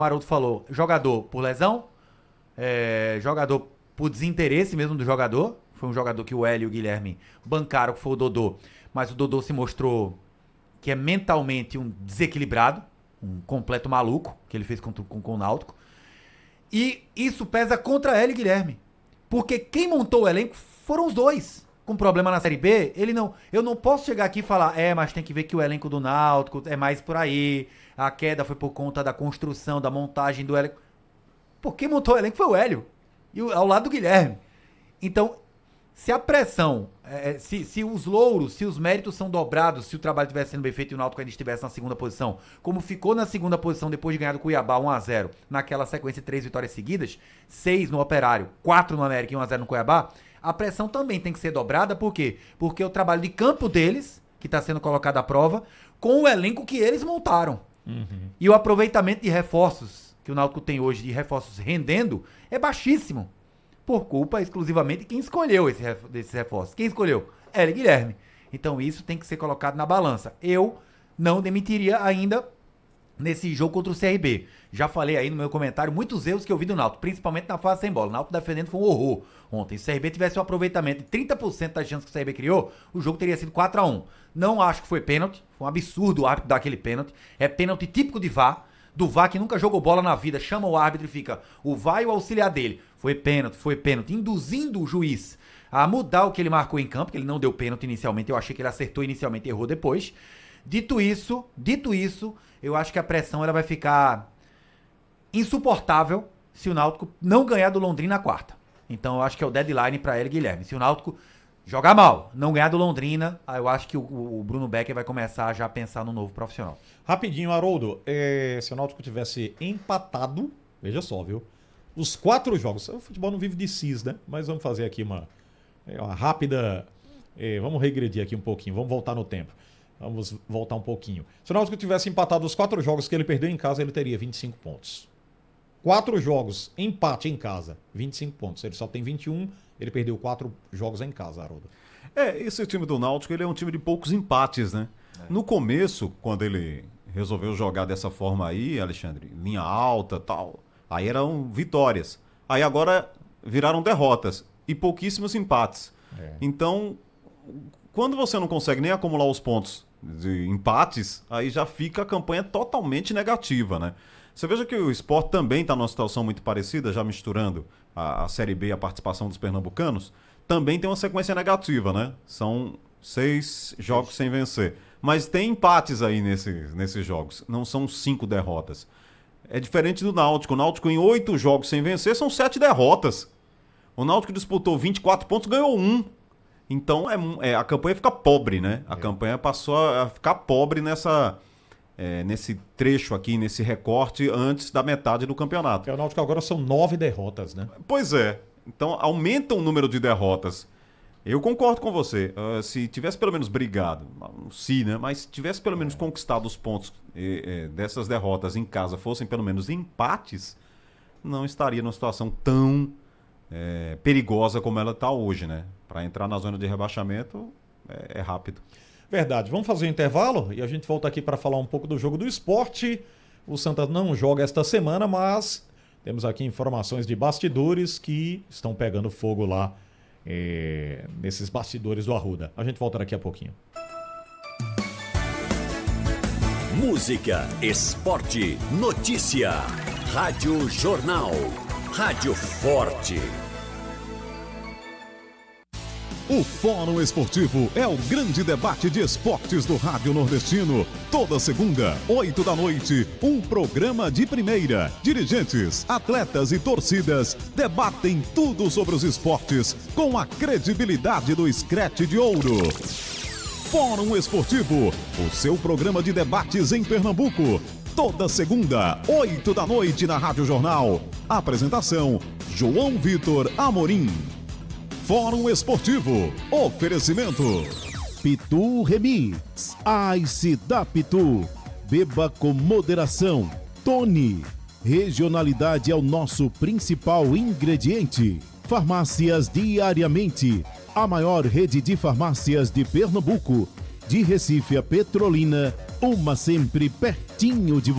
Haroldo falou, jogador por lesão, jogador por desinteresse mesmo do jogador. Foi um jogador que o Hélio e o Guilherme bancaram, que foi o Dodô. Mas o Dodô se mostrou que é mentalmente um desequilibrado, um completo maluco, que ele fez com o Náutico. E isso pesa contra Hélio e Guilherme. Porque quem montou o elenco foram os dois. Com problema na Série B, eu não posso chegar aqui e falar, mas tem que ver que o elenco do Náutico é mais por aí, a queda foi por conta da construção, da montagem do elenco. Pô, quem montou o elenco foi o Hélio, ao lado do Guilherme. Então, se a pressão, se os louros, se os méritos são dobrados, se o trabalho estivesse sendo bem feito e o Náutico ainda estivesse na segunda posição, como ficou na segunda posição depois de ganhar do Cuiabá 1-0, naquela sequência de 3 vitórias seguidas, 6 no Operário, 4 no América e 1-0 no Cuiabá, a pressão também tem que ser dobrada, por quê? Porque o trabalho de campo deles, que está sendo colocado à prova, com o elenco que eles montaram. Uhum. E o aproveitamento de reforços que o Náutico tem hoje, de reforços rendendo, é baixíssimo. Por culpa exclusivamente de quem escolheu esses reforços. Quem escolheu? Hélio e Guilherme. Então isso tem que ser colocado na balança. Eu não demitiria ainda nesse jogo contra o CRB. Já falei aí no meu comentário muitos erros que eu vi do Náutico, principalmente na fase sem bola. O Náutico defendendo foi um horror ontem. Se o CRB tivesse um aproveitamento de 30% das chances que o CRB criou, o jogo teria sido 4-1. Não acho que foi pênalti. Foi um absurdo o árbitro dar aquele pênalti. É pênalti típico de VAR. Do VAR que nunca jogou bola na vida. Chama o árbitro e fica o VAR e o auxiliar dele. Foi pênalti. Induzindo o juiz a mudar o que ele marcou em campo, que ele não deu pênalti inicialmente. Eu achei que ele acertou inicialmente e errou depois. Dito isso, eu acho que a pressão ela vai ficar insuportável se o Náutico não ganhar do Londrina na quarta. Então eu acho que é o deadline para ele, Guilherme. Se o Náutico jogar mal, não ganhar do Londrina, eu acho que o Bruno Becker vai começar já a pensar no novo profissional. Rapidinho, Haroldo, se o Náutico tivesse empatado, veja só, viu? Os 4 jogos, o futebol não vive de cis, né? Mas vamos fazer aqui uma rápida... vamos regredir aqui um pouquinho, vamos voltar no tempo. Vamos voltar um pouquinho. Se o Náutico tivesse empatado os 4 jogos que ele perdeu em casa, ele teria 25 pontos. 4 jogos, empate em casa, 25 pontos. Ele só tem 21, ele perdeu 4 jogos em casa, Haroldo. Esse time do Náutico, ele é um time de poucos empates, né? No começo, quando ele resolveu jogar dessa forma aí, Alexandre, linha alta e tal, aí eram vitórias. Aí agora viraram derrotas e pouquíssimos empates. Então, quando você não consegue nem acumular os pontos de empates, aí já fica a campanha totalmente negativa, né? Você veja que o Sport também está numa situação muito parecida, já misturando a Série B e a participação dos pernambucanos, também tem uma sequência negativa, né? São 6 jogos sem vencer. Mas tem empates aí nesses jogos, não são 5 derrotas. É diferente do Náutico. O Náutico em 8 jogos sem vencer são 7 derrotas. O Náutico disputou 24 pontos, ganhou 1. Então a campanha fica pobre, né? A campanha passou a ficar pobre nesse trecho aqui, nesse recorte antes da metade do campeonato. O Náutico agora são 9 derrotas, né? Pois é. Então aumenta o número de derrotas. Eu concordo com você. Se tivesse pelo menos brigado, né? Mas tivesse pelo menos conquistado os pontos dessas derrotas em casa, fossem pelo menos empates, não estaria numa situação tão perigosa como ela está hoje, né? Para entrar na zona de rebaixamento é rápido. Verdade. Vamos fazer um intervalo e a gente volta aqui para falar um pouco do jogo do Sport. O Santa não joga esta semana, mas temos aqui informações de bastidores que estão pegando fogo lá nesses bastidores do Arruda. A gente volta daqui a pouquinho. Música, esporte, notícia. Rádio Jornal. Rádio Forte. O Fórum Esportivo é o grande debate de esportes do Rádio Nordestino. Toda segunda, 8 da noite, um programa de primeira. Dirigentes, atletas e torcidas debatem tudo sobre os esportes com a credibilidade do Scratch de Ouro. Fórum Esportivo, o seu programa de debates em Pernambuco. Toda segunda, 8 da noite na Rádio Jornal. Apresentação, João Vitor Amorim. Fórum Esportivo. Oferecimento. Pitu Remix. Ice da Pitu. Beba com moderação. Tony. Regionalidade é o nosso principal ingrediente. Farmácias Diariamente. A maior rede de farmácias de Pernambuco. De Recife a Petrolina. Uma sempre pertinho de você.